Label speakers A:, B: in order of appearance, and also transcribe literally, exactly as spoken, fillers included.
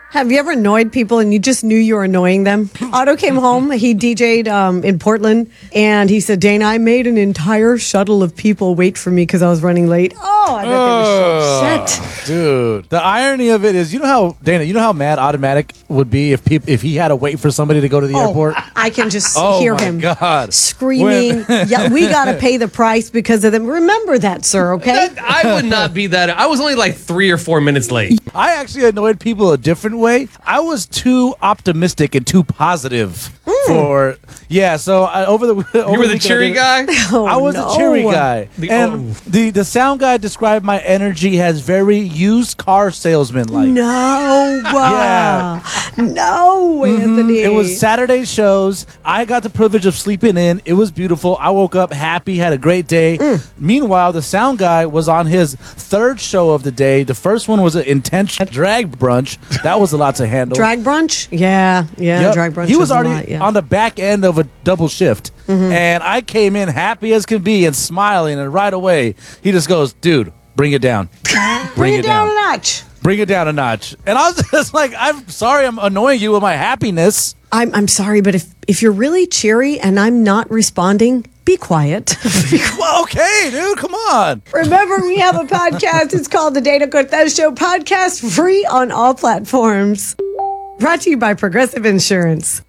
A: Have you ever annoyed people and you just knew you were annoying them? Otto came home. He D J'd um, in Portland, and he said, Dana, I made an entire shuttle of people wait for me because I was running late. Oh, I bet they were so upset.
B: Dude, the irony of it is, you know how, Dana, you know how mad Automatic would be if people, if he had to wait for somebody to go to the
A: Oh,
B: airport?
A: I can just
B: Oh,
A: hear
B: my
A: him
B: God.
A: screaming. Yeah, we got to pay the price because of them. Remember that, sir, okay?
C: That- I would not be that. I was only like three or four minutes late.
B: I actually annoyed people a different way. I was too optimistic and too positive
A: Mm.
B: for, yeah, so I, over the over
C: You were the
B: weekend,
C: cheery guy?
A: Oh,
B: I was
A: no.
B: a cheery guy.
C: The-
B: and
C: oh.
B: the, the sound guy described my energy as very used car salesman-like.
A: No.
B: Yeah.
A: No, Anthony.
B: It was Saturday shows. I got the privilege of sleeping in. It was beautiful. I woke up happy, had a great day.
A: Mm.
B: Meanwhile, the sound guy was on his third show of the day. The first one was an intense drag brunch. That was a lot to handle.
A: Drag brunch? Yeah, yeah,
B: Yep.
A: drag brunch.
B: He was
A: is a
B: already
A: lot, yeah.
B: on the back end of a double shift. And I came in happy as can be and smiling. And right away, he just goes, dude, bring it down.
A: Bring it down a notch.
B: Bring it down a notch. And I was just like, I'm sorry I'm annoying you with my happiness.
A: I'm I'm sorry, but if if you're really cheery and I'm not responding, be quiet.
B: Well, okay, dude, come on.
A: Remember, we have a podcast. It's called the Dana Cortez Show Podcast, free on all platforms. Brought to you by Progressive Insurance.